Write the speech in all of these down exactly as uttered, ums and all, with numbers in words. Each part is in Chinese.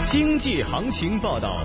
经济行情报道。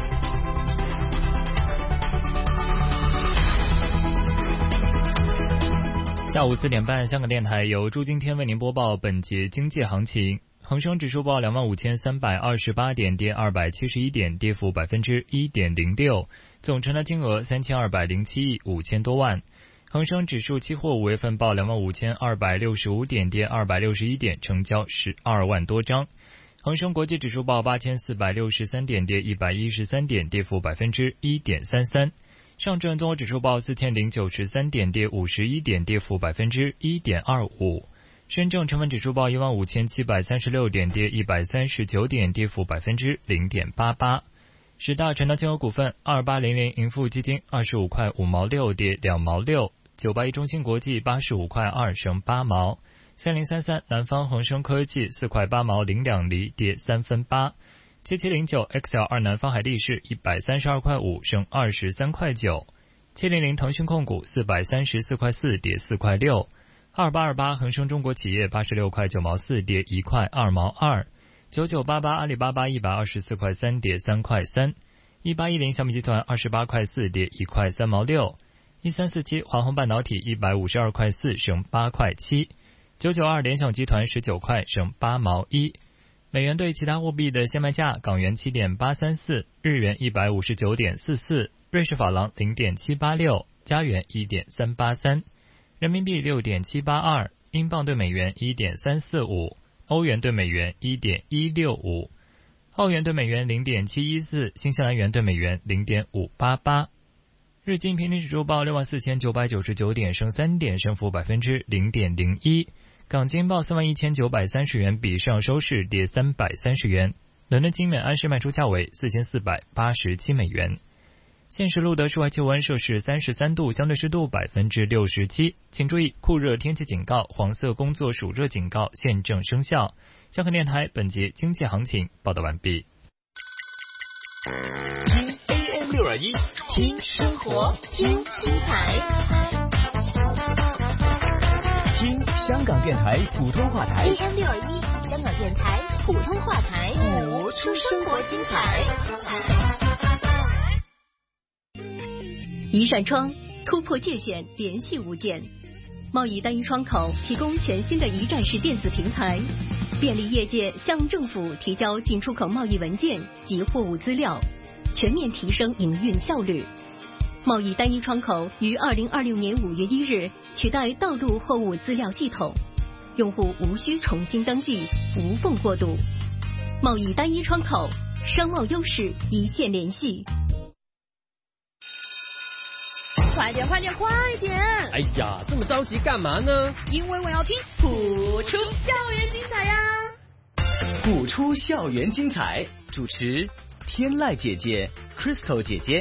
下午四点半，香港电台由朱今天为您播报本节经济行情。恒生指数报两万五千三百二十八点，跌二百七十一点，跌幅百分之一点零六，总成交金额三千二百零七亿五千多万。恒生指数期货五月份报两万五千二百六十五点，跌二百六十一点，成交十二万多张。恒生国际指数报八千四百六十三点，跌一百一十三点，跌幅百分之一点三三。上证综合指数报四千零九十三点，跌五十一点，跌幅百分之一点二五。深证成分指数报一万五千七百三十六点，跌一百三十九点，跌幅百分之零点八八。十大成交金额股份：二八零零盈富基金二十五块五毛六，跌两毛六；九八一中芯国际八十五块二，升八毛；三零三三南方恒生科技四块八毛零两厘，跌三分八。七七零九 X L 二南方海力士一百三十二块五，升二十三块九；七零零腾讯控股四百三十四块四，跌四块六；二八二八恒生中国企业八十六块九毛四，跌一块二毛二；九九八八阿里巴巴一百二十四块三，跌三块三；一八一零小米集团二十八块四，跌一块三毛六；一三四七华虹半导体一百五十二块四，升八块七；九九二联想集团十九块，升八毛一。美元对其他货币的现卖价：港元七点八三四，日元一百五十九点四四，瑞士法郎零点七八六，加元一点三八三，人民币六点七八二，英镑对美元一点三四五，欧元对美元一点一六五，澳元对美元零点七一四，新西兰元对美元零点五八八。日经平均指数报六万四千九百九十九点，升三点，升幅百分之零点零一。港金报三万一千九百三十元，比上收市跌三百三十元。伦敦金每安士卖出价为四千四百八十七美元。现时录得室外气温摄氏三十三度，相对湿度百分之六十七。请注意酷热天气警告、黄色工作暑热警告现正生效。香港电台本节经济行情报道完毕。 听 A M 六二一，听生活，听精彩。听香港电台普通话台 A M 六二一，香港电台普通话台， 播出生活精彩。一扇窗突破界限，联系无间。贸易单一窗口提供全新的一站式电子平台，便利业界向政府提交进出口贸易文件及货物资料，全面提升营运效率。贸易单一窗口于二零二六年五月一日取代道路货物资料系统，用户无需重新登记，无缝过渡。贸易单一窗口，商贸优势一线联系。 快点快点快点！ 哎呀，这么着急干嘛呢？ 因为我要听谱出校园精彩呀！ 谱出校园精彩，主持天籁姐姐、Crystal 姐姐。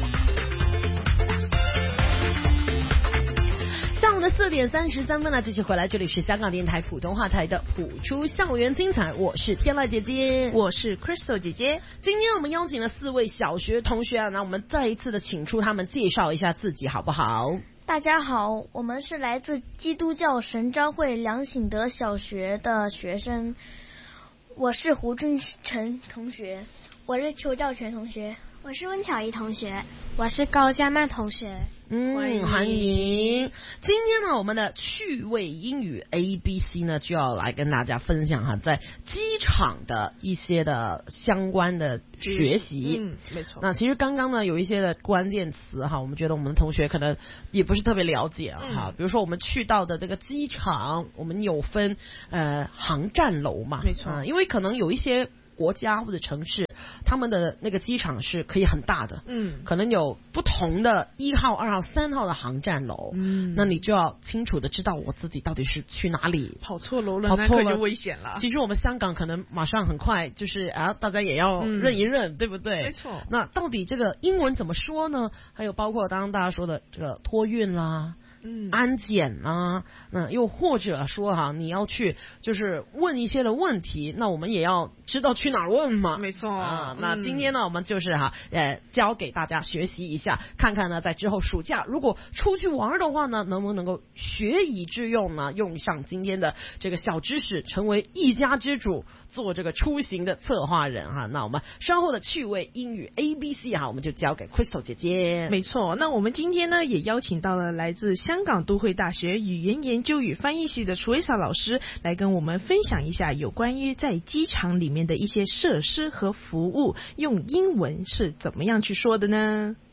上午的四点三十三分呢，继续回来，这里是香港电台普通话台的谱出校园精彩，我是天籁姐姐， 我是 Crystal 姐姐。 今天我们邀请了四位小学同学啊，那我们再一次的请出他们介绍一下自己好不好？ 大家好，我们是来自基督教神召会梁醒德小学的学生，我是胡俊成同学， 我是邱兆全同学， 我是温巧怡同学，我是高佳曼同学。 嗯，欢迎欢迎。今天呢，我们的趣味英语 A B C 呢，就要来跟大家分享哈，在机场的一些的相关的学习。 嗯，没错。 那其实刚刚呢，有一些的关键词哈，我们觉得我们的同学可能也不是特别了解哈。嗯、比如说我们去到的这个机场，我们有分呃航站楼嘛， 没错、 呃。因为可能有一些国家或者城市，他们的那个机场是可以很大的，嗯，可能有不同的一号、二号、三号的航站楼，嗯，那你就要清楚的知道我自己到底是去哪里。 跑错楼了， 跑错了那可就危险了。 其实我们香港可能马上很快就是啊，大家也要认一认，嗯、对不对？ 没错。 那到底这个英文怎么说呢？还有包括刚刚大家说的这个托运啦。 嗯，安检啊，那又或者说哈，你要去就是问一些的问题，那我们也要知道去哪儿问嘛。 没错啊，那今天呢，我们就是哈，呃，教给大家学习一下，看看呢，在之后暑假如果出去玩的话呢，能不能够学以致用呢？用上今天的这个小知识，成为一家之主，做这个出行的策划人哈。那我们稍后的趣味英语 A B C 哈，我们就交给 Crystal 姐姐。 没错，那我们今天呢，也邀请到了来自香港都会大学语言研究与翻译系的 Teresa 老师，来跟我们分享一下有关于在机场里面的一些设施和服务，用英文是怎么样去说的呢？